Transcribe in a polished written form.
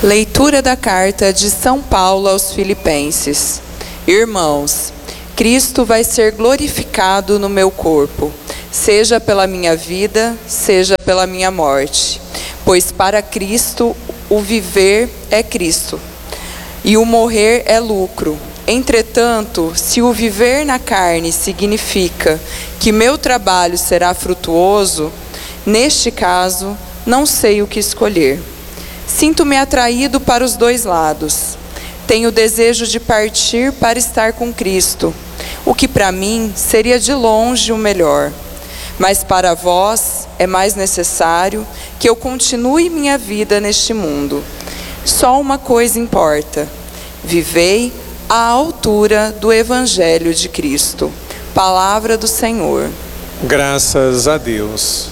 Leitura da carta de São Paulo aos Filipenses. Irmãos, Cristo vai ser glorificado no meu corpo, seja pela minha vida, seja pela minha morte. Pois para Cristo o viver é Cristo, e o morrer é lucro. Entretanto, se o viver na carne significa que meu trabalho será frutuoso, neste caso, não sei o que escolher. Sinto-me atraído para os dois lados. Tenho desejo de partir para estar com Cristo, o que para mim seria de longe o melhor. Mas para vós é mais necessário que eu continue minha vida neste mundo. Só uma coisa importa: vivei à altura do Evangelho de Cristo. Palavra do Senhor. Graças a Deus.